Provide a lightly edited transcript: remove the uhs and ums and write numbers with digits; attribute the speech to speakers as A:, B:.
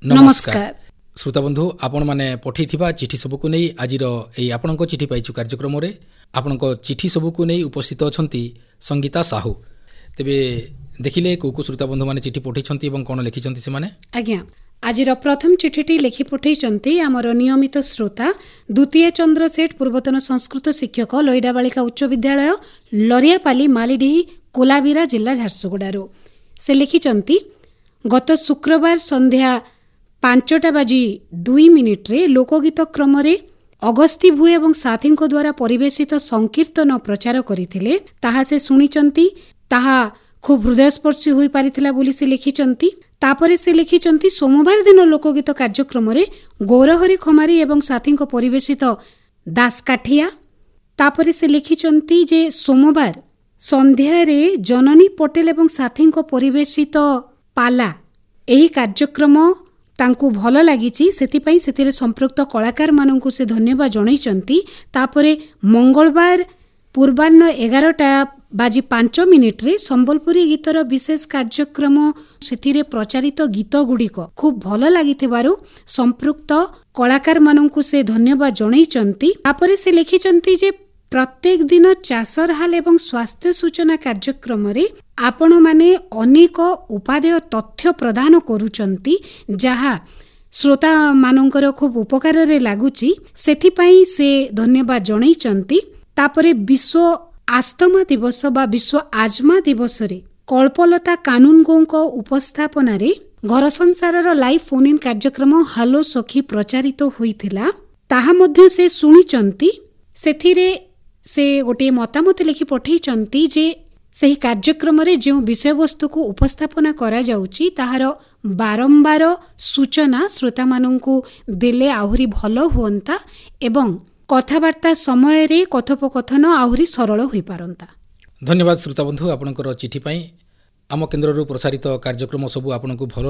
A: नमस्कार
B: श्रोता बंधु आपण मैंने पठे चिठी सबको नहीं आज आपण चिठी पाइचु कार्यक्रम रे आपण चिठी सबको नहीं उपस्थित अच्छा संगीता साहू तेबे देखिले को श्रोता बंधु मैंने चिठी पठे कौन लिखिं से माने
A: आज्ञा आज प्रथम चिठीटी लिखि पठे आमर नियमित श्रोता द्वितीय चंद्र सेठ पूर्वतन संस्कृत शिक्षक लईडा बालिका उच्च विद्यालय लरियापाली मालीडीही कोलाबिरा जिला झारसुगुड़ारू से लिखिं गत शुक्रवार संध्या 5:02 लोकगीत क्रम अगस्ती भुए और साथी द्वारा परिवेशित संकीर्तन प्रचार करथिले ताहा से सुनिचंती ताहा खूब हृदयस्पर्शी होई पारिथिला बोली से लिखिचंती। तापरे से लिखिचंती सोमवार दिन लोकगीत कार्यक्रम गौरहरि खमारी एवं साथी परिवेशित दासकाठिया। तापरे से लिखिचंती जे सोमवार संध्यारे जननी पटेल एवं साथी परिवेशित पाला एही कार्यक्रम तांकु भल लागिची सेतिपई सेतिरे संपृक्त कलाकार माननकु से धन्यवाद जणाइचंती। तापरे मंगलवार पूर्वाह्न 11:05 रे संबलपुरी गीतर विशेष कार्यक्रम सेतिरे प्रचारित गीत गुड़िक खूब भल लागिथिबारु संपृक्त कलाकार माननकु से धन्यवाद जणाइचंती। तापरे से लिखिचंती जे प्रत्येक दिन चाषर हाल एवं स्वास्थ्य सूचना कार्यक्रम रे आपण माने अनेक उपादेय तथ्य प्रदान करूचंती जहा श्रोता मानकर खूब उपकार रे लागुची सेथिपई से धन्यवाद जणाइचंती। तापरे विश्व आस्थमा दिवस बा विश्व आजमा दिवस रे कल्पलता कानूनगों उपस्थापन रे घर संसार लाइव फोन इन कार्यक्रम हालो सखी प्रचारित होइथिला ताहा मध्य से सुनिचंती। सेथिरे से गोटे मतामत लिखि पठेइचंती जे सही कार्यक्रम रे जो विषय वस्तु को उपस्थापना करा जाउची ताहार बारंबार सूचना श्रोता माननकु देले आहुरी भलो होंता एवं कथावार्ता समय रे कथोपकथन आहुरी सरल होई पारंता।
B: धन्यवाद श्रोता बंधु आपनकर चिठी पई आम केन्द्र प्रसारित कार्यक्रम सबु आपनकु भलो